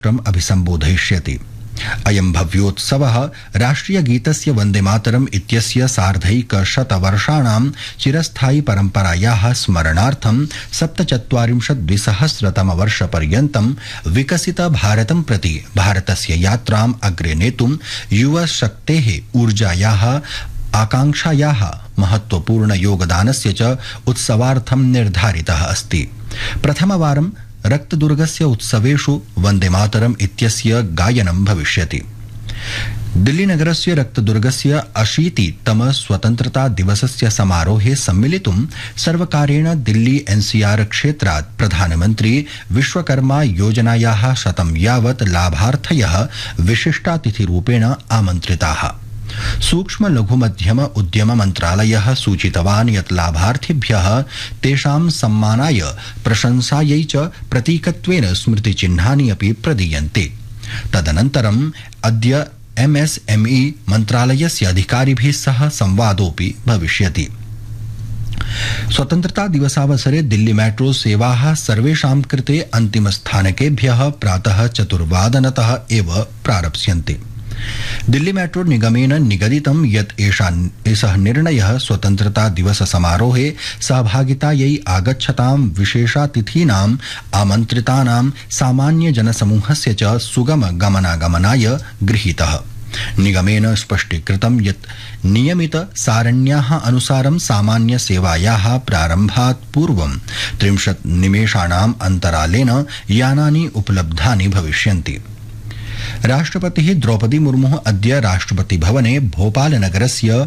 अभिसम्बोधयिष्यति। अयं भव्योत्सवः राष्ट्रियगीतस्य वन्दे मातरम् इत्यस्य सार्धैकशतवर्षाणां चिरस्थायि परम्परायाः स्मरणार्थं 47-द्विसहस्रतमवर्षपर्यन्तं विकसित भारतं प्रति भारतस्य यात्राम् अग्रे नेतुं युवशक्तेः ऊर्जायाः आकांक्षायाः महत्वपूर्ण योगदानस्य च उत्सवार्थं निर्धारितः अस्ति। प्रथमवारं रक्तदुर्गस्य उत्सवेषु वन्दे मातरम् इत्यस्य गायनं भविष्यति। दिल्लीनगरस्य रक्तदुर्गस्य 80तम स्वतन्त्रता दिवसस्य समारोहे सम्मिलितुं सर्वकारेण दिल्ली एनसीआर क्षेत्रात् प्रधानमन्त्री विश्वकर्मा योजनायाः 100 यावत् लाभार्थयः विशिष्टातिथिरूपेण आमन्त्रिताः। सूक्ष्म लघु मध्यम उद्यम मन्त्रालयः सूचितवान् यत् लाभार्थिभ्यः तेषां सम्मानाय प्रशंसायै च प्रतीकत्वेन स्मृतिचिह्नानि अपि प्रदीयन्ते। तदनन्तरम् अद्य एमएसएमई मन्त्रालयस्य अधिकारिभिः सह संवादोऽपि भविष्यति। स्वतन्त्रता दिवसावसरे दिल्ली मेट्रो सेवाः सर्वेषां कृते अन्तिमस्थानकेभ्यः प्रातः 4:00 एव प्रारप्स्यन्ते। दिल्ली मेट्रो निगमेन निगदितं यत् एषः निर्णयः स्वतन्त्रता दिवस समारोहे सहभागितायै आगच्छतां विशेषातिथीनाम् आमन्त्रितानां सामान्य जनसमूहस्य च सुगम गमनागमनाय गृहीतः। निगमेन स्पष्टीकृतं यत् नियमित सारण्याः अनुसारं सामान्य सेवायाः प्रारम्भात् पूर्वं 30 निमेषाणाम् अन्तरालेन यानानि उपलब्धानि भविष्यन्ति। राष्ट्रपतिः द्रौपदी मुर्मुः अद्य राष्ट्रपति भवने भोपाल नगरस्य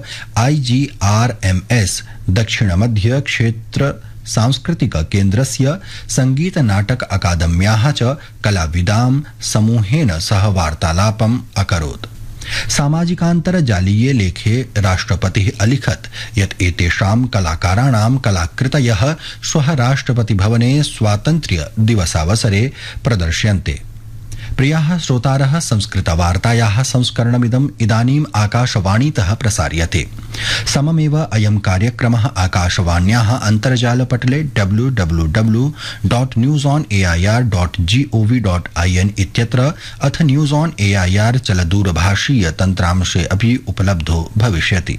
IGRMS दक्षिणमध्य क्षेत्र सांस्कृतिक केन्द्रस्य संगीत नाटक अकादम्याः च कलाविदां समूहेन सह वार्तालापम् अकरोत्। सामाजिकान्तर्जालीये लेखे राष्ट्रपतिः अलिखत् यत् एतेषां कलाकाराणां कलाकृतयः श्वः राष्ट्रपति भवने स्वातन्त्र्य दिवसावसरे प्रदर्श्यन्ते। प्रियाः श्रोतारः, संस्कृतवार्तायाः संस्करणमिदम् इदानीम् आकाशवाणीतः प्रसार्यते। सममेव अयं कार्यक्रमः आकाशवाण्याः अन्तर्जालपटले www.newsonair.gov.in इत्यत्र अथ न्यूज़ ऑन एआईआर चलदूरभाषीय तन्त्रांशे अपि उपलब्धो भविष्यति।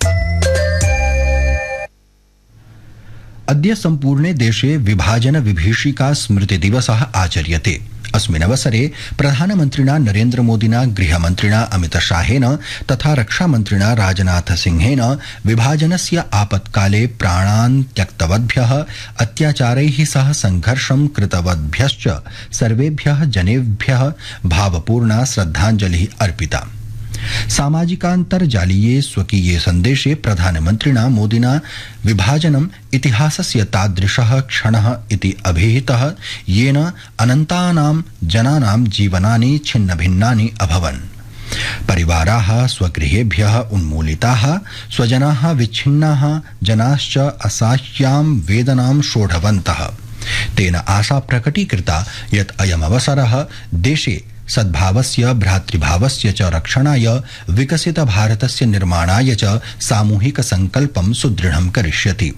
अद्य सम्पूर्णे देशे विभाजन विभीषिका स्मृति दिवसः आचर्यते। अस्मिन् अवसरे प्रधानमन्त्रिणा नरेन्द्र मोदिना, गृहमन्त्रिणा अमितशाहेन तथा रक्षामन्त्रिणा राजनाथ सिंहेन विभाजनस्य आपत्काले प्राणान् त्यक्तवद्भ्यः, अत्याचारैः सह संघर्षं कृतवद्भ्यश्च सर्वेभ्यः जनेभ्यः भावपूर्णा श्रद्धाञ्जलिः अर्पिता। सामाजिकान्तर्जालीये स्वकीये सन्देशे प्रधानमन्त्रिणा मोदिना विभाजनम् इतिहासस्य तादृशः क्षणः इति अभिहितः येन अनन्तानां जनानां जीवनानि छिन्नभिन्नानि अभवन्। परिवाराः स्वगृहेभ्यः उन्मूलिताः, स्वजनाः विच्छिन्नाः, जनाश्च असाह्यां वेदनां सोढवन्तः। तेन आशा प्रकटीकृता यत् अयमवसरः देशे सद्भावस्य, भ्रातृभावस्य च रक्षणाय, विकसित भारतस्य निर्माणाय च सामूहिक संकल्पं सुदृढं करिष्यति।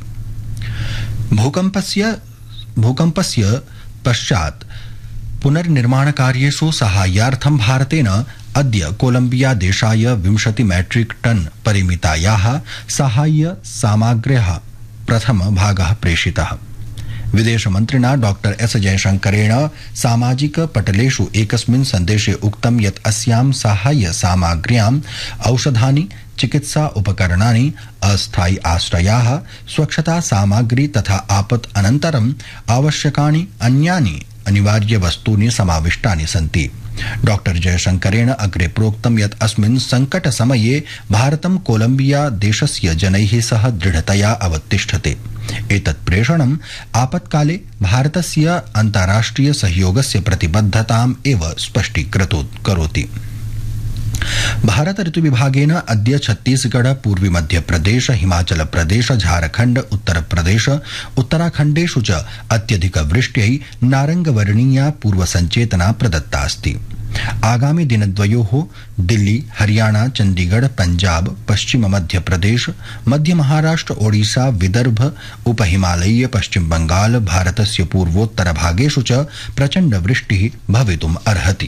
भूकम्पस्य पश्चात् पुनर्निर्माणकार्येषु साहाय्यार्थं भारतेन अद्य कोलम्बिया देशाय 20 मेट्रिक टन परिमितायाः साहाय्य सामग्र्याः प्रथम भागः प्रेषितः। विदेशमन्त्रिणा डॉक्टर एस जयशंकरेण सामाजिक पटलेषु एकस्मिन् सन्देशे उक्तं यत् अस्यां साहाय्य सामग्र्याम् औषधानि, चिकित्सा उपकरणानि, अस्थायी आश्रयाः, स्वच्छता सामग्री तथा आपत् अनन्तरम् आवश्यकानि अन्यानि अनिवार्य वस्तूनि समाविष्टानि सन्ति। डॉक्टर जयशंकरेण अग्रे प्रोक्तं यत् अस्मिन् संकट समये भारतं कोलम्बिया देशस्य जनैः सह दृढतया अवतिष्ठते। एतत् प्रेषणम् आपत्काले भारतस्य अन्ताराष्ट्रिय सहयोगस्य प्रतिबद्धताम् एव स्पष्टीकरोति। भारत ऋतु विभागेन अद्य छत्तीसगढ़, पूर्वी मध्यप्रदेश, हिमाचल प्रदेश, झारखंड, उत्तर प्रदेश, उत्तराखण्डेषु च अत्यधिक वृष्ट्यै नारंगवर्णीया पूर्व संचेतना प्रदत्ता अस्ति। आगामि दिनद्वयोः दिल्ली हरियाणा चण्डीगढ़ पंजाब पश्चिम मध्य प्रदेश मध्य महाराष्ट्र ओडिशा विदर्भ उपहिमालयीय पश्चिम बंगाल भारतस्य पूर्वोत्तर भागेषु च प्रचण्ड वृष्टिः भवितुम् अर्हति।